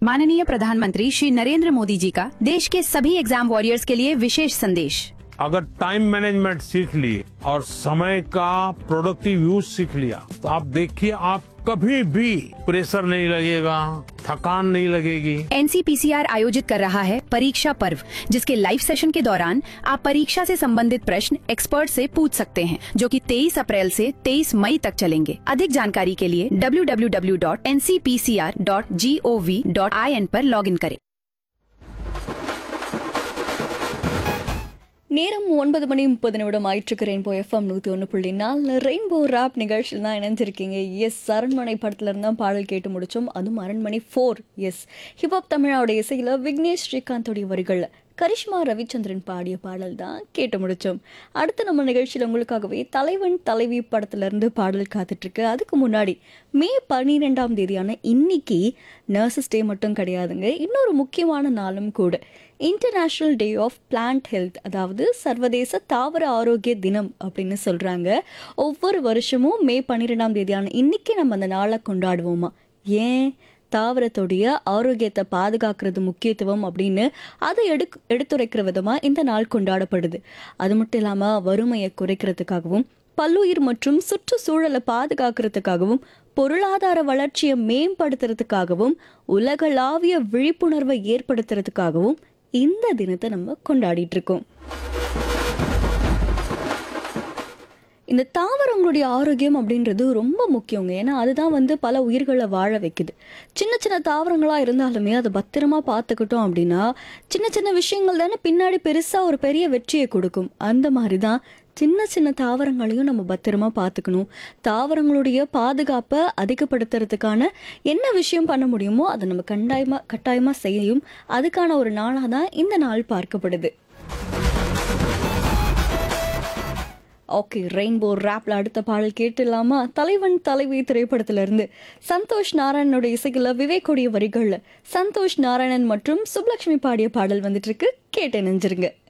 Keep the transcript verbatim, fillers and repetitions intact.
माननीय प्रधानमंत्री श्री नरेंद्र मोदी जी का देश के सभी एग्जाम वॉरियर्स के लिए विशेष संदेश। अगर टाइम मैनेजमेंट सीख लिए और समय का प्रोडक्टिव यूज सीख लिया तो आप देखिए आप कभी भी प्रेशर नहीं लगेगा, थकान नहीं लगेगी। एनसीपीसीआर आयोजित कर रहा है परीक्षा पर्व, जिसके लाइव सेशन के दौरान आप परीक्षा से संबंधित प्रश्न एक्सपर्ट से पूछ सकते हैं, जो कि तेईस अप्रैल से तेईस मई तक चलेंगे। अधिक जानकारी के लिए W W W dot N C P C R dot G O V dot I N पर लॉग इन करें। நேரம் ஒன்பது மணி முப்பது நிமிடம் ஆயிற்றுக்கு ரெயின்போ எஃப்எம் நூற்றி ஒன்று புள்ளி நாலு ரெயின்போ ராப் நிகழ்ச்சியில் தான் இணைஞ்சிருக்கீங்க. எஸ், அரண்மனை படத்துல இருந்தால் பாடல் கேட்டு முடிச்சோம். அதுவும் அரண்மனை ஃபோர். எஸ், ஹிப்ஹாப் தமிழோட இசையில் விக்னேஷ் ஸ்ரீகாந்தோடைய வரிகள் கரிஷ்மா ரவிச்சந்திரன் பாடிய பாடல் தான் கேட்டு முடிச்சோம். அடுத்து நம்ம நிகழ்ச்சியில் உங்களுக்காகவே தலைவன் தலைவி படத்துலேருந்து பாடல் காத்துட்ருக்கு. அதுக்கு முன்னாடி மே பன்னிரெண்டாம் தேதியான இன்னைக்கு நர்சஸ் டே மட்டும் கிடையாதுங்க, இன்னொரு முக்கியமான நாளும் கூட. International day of plant health, அதாவது சர்வதேச தாவர ஆரோக்கிய தினம் அப்படின்னு சொல்கிறாங்க. ஒவ்வொரு வருஷமும் மே பன்னிரெண்டாம் தேதியான இன்னைக்கு நம்ம அந்த நாளை கொண்டாடுவோமா? ஏன்? தாவரத்துடைய ஆரோக்கியத்தை பாதுகாக்கிறது முக்கியத்துவம் அப்படின்னு அதை எடு எடுத்துரைக்கிற விதமாக இந்த நாள் கொண்டாடப்படுது. அது மட்டும் இல்லாமல் வறுமையை குறைக்கிறதுக்காகவும், பல்லுயிர் மற்றும் சுற்றுச்சூழலை பாதுகாக்கிறதுக்காகவும், பொருளாதார வளர்ச்சியை மேம்படுத்துறதுக்காகவும், உலகளாவிய விழிப்புணர்வை ஏற்படுத்துறதுக்காகவும் இந்த தினத்தை நம்ம கொண்டாடிட்டு இருக்கோம். இந்த தாவரங்களுடைய ஆரோக்கியம் அப்படின்றது ரொம்ப முக்கியங்க. ஏன்னா அதுதான் வந்து பல உயிர்களை வாழ வைக்குது. சின்ன சின்ன தாவரங்களாக இருந்தாலுமே அதை பத்திரமா பார்த்துக்கிட்டோம் அப்படின்னா சின்ன சின்ன விஷயங்கள் தானே பின்னாடி பெருசாக ஒரு பெரிய வெற்றியை கொடுக்கும். அந்த மாதிரி தான் சின்ன சின்ன தாவரங்களையும் நம்ம பத்திரமா பார்த்துக்கணும். தாவரங்களுடைய பாதுகாப்பை அதிகப்படுத்துறதுக்கான என்ன விஷயம் பண்ண முடியுமோ அதை நம்ம கண்டாயமாக கட்டாயமாக செய்யும். அதுக்கான ஒரு நாளாக தான் இந்த நாள் பார்க்கப்படுது. ஓகே, ரெயின்போ ராப்ல அடுத்த பாடல் கேட்டுடலாமா? தலைவன் தலைவி திரைப்படத்திலிருந்து சந்தோஷ் நாராயணனோட இசையில் விவேக்குடைய வரிகள்ல சந்தோஷ் நாராயணன் மற்றும் சுப்லட்சுமி பாடிய பாடல் வந்துட்டு இருக்கு. கேட்டு நெஞ்சிருங்க.